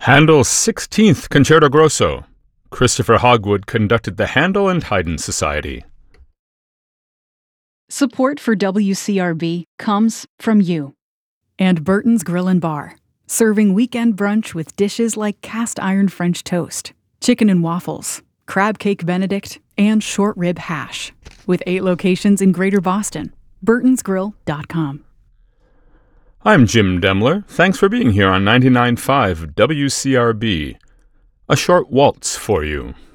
Handel's 16th Concerto Grosso. Christopher Hogwood conducted the Handel and Haydn Society. Support for WCRB comes from you. And Burton's Grill and Bar, serving weekend brunch with dishes like cast iron French toast, chicken and waffles, crab cake Benedict, and short rib hash. With 8 locations in Greater Boston. burtonsgrill.com. I'm Jim Demler. Thanks for being here on 99.5 WCRB. A short waltz for you.